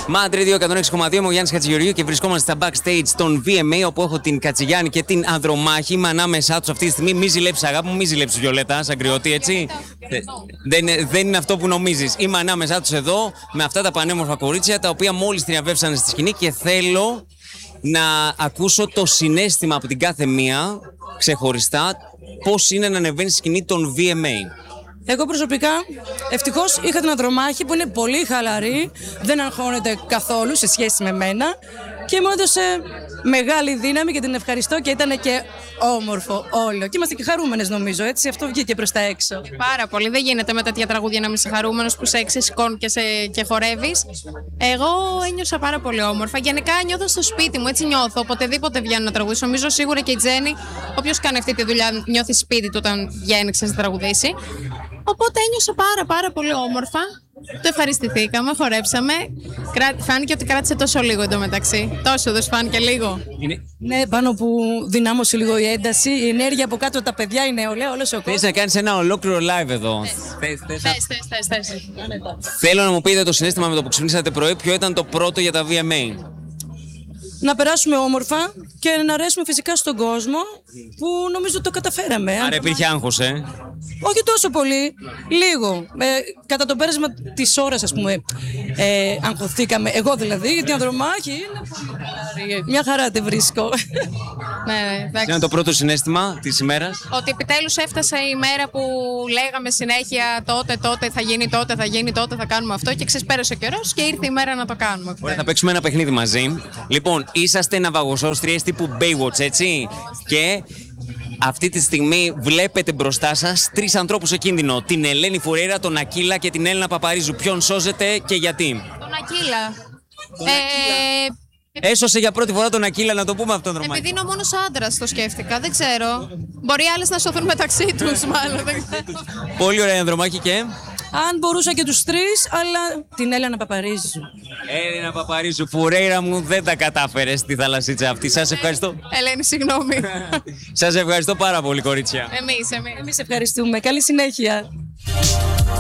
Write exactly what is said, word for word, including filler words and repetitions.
Μάντρε δύο εκατόν έξι κόμμα δύο, είμαι ο Γιάννης Χατζηγεωργίου και βρισκόμαστε στα backstage των βι εμ έι, όπου έχω την Κατσιγιάννη και την Ανδρομάχη. Είμαι ανάμεσά τους αυτή τη στιγμή. Μη ζηλέψεις, αγάπη μου, μη ζηλέψεις, Βιολέτα, σαν κρυώτη, έτσι. δεν, δεν είναι αυτό που νομίζεις. Είμαι ανάμεσά τους εδώ με αυτά τα πανέμορφα κορίτσια, τα οποία μόλις θριαμβεύσανε στη σκηνή και θέλω να ακούσω το συναίσθημα από την κάθε μία ξεχωριστά. Πώς είναι να ανεβαίνει στη σκηνή των βι εμ έι. Εγώ προσωπικά, ευτυχώς είχα την Ανδρομάχη που είναι πολύ χαλαρή, δεν αγχώνεται καθόλου σε σχέση με μένα και μου έδωσε μεγάλη δύναμη και την ευχαριστώ και ήταν και όμορφο όλο. Και είμαστε και χαρούμενες νομίζω, έτσι, αυτό βγήκε προς τα έξω. Πάρα πολύ, δεν γίνεται με τέτοια τραγούδια να μην είσαι χαρούμενος που σε εξεσηκώνουν και, σε... και χορεύεις. Εγώ ένιωσα πάρα πολύ όμορφα. Γενικά νιώθω στο σπίτι μου, έτσι νιώθω. Οποτεδήποτε βγαίνω να τραγουδήσω. Νομίζω σίγουρα και η Τζέννη, όποιος κάνει αυτή τη δουλειά, νιώθει σπίτι του όταν βγαίνει να τραγουδήσει. Οπότε ένιωσα πάρα πάρα πολύ όμορφα. Το ευχαριστηθήκαμε, χορέψαμε. Φάνηκε ότι κράτησε τόσο λίγο εντωμεταξύ. Τόσο δεν σου φάνηκε λίγο? Είναι... Ναι, πάνω που δυνάμωσε λίγο η ένταση, η ενέργεια από κάτω, τα παιδιά, η νεολαία, όλος ο κόσμος. Θες να κάνεις ένα ολόκληρο live εδώ? Θες, θες, θες. Θέλω να μου πείτε το συναίσθημα με το που ξυπνήσατε πρωί, ποιο ήταν το πρώτο για τα βι εμ έι. Να περάσουμε όμορφα και να αρέσουμε φυσικά στον κόσμο, που νομίζω το καταφέραμε. Άρα υπήρχε άγχος, ε? Όχι τόσο πολύ, λίγο. Ε, κατά το πέρασμα της ώρας, ας πούμε, ε, αγχωθήκαμε. Εγώ δηλαδή, γιατί η Ανδρομάχη είναι πολύ χαλαρή. Μια χαρά τη βρίσκω. Ναι, ναι, εντάξει. Είναι το πρώτο συναίσθημα της ημέρας. Ότι επιτέλους έφτασε η μέρα που λέγαμε συνέχεια τότε, τότε θα γίνει, τότε θα γίνει, τότε θα κάνουμε αυτό και ξεσπέρασε ο καιρός και ήρθε η μέρα να το κάνουμε. Ωραία, θα παίξουμε ένα παιχνίδι μαζί. Λοιπόν, είσαστε ναυαγοσώστριες τύπου Baywatch, έτσι. Και αυτή τη στιγμή βλέπετε μπροστά σας τρεις ανθρώπους σε κίνδυνο. Την Ελένη Φουρέιρα, τον Ακύλα και την Έλληνα Παπαρίζου. Ποιον σώζετε και γιατί? Τον Ακύλα. Τον ε... Έσωσε για πρώτη φορά τον Ακύλα, να το πούμε αυτό, Ανδρομάχη. Επειδή είναι ο μόνος άντρας, το σκέφτηκα. Δεν ξέρω. Μπορεί άλλες να σωθούν μεταξύ τους, μάλλον. Πολύ ωραία, Ανδρομάχη, και. Αν μπορούσα και τους τρεις, αλλά την Έλληνα Παπαρίζου. Έλληνα Παπαρίζου, Φουρέιρα μου, δεν τα κατάφερες στη θαλασσίτσα αυτή. Σας ευχαριστώ. Ελένη, συγγνώμη. Σας ευχαριστώ πάρα πολύ, κορίτσια. Εμείς, εμείς. Εμείς ευχαριστούμε. Καλή συνέχεια.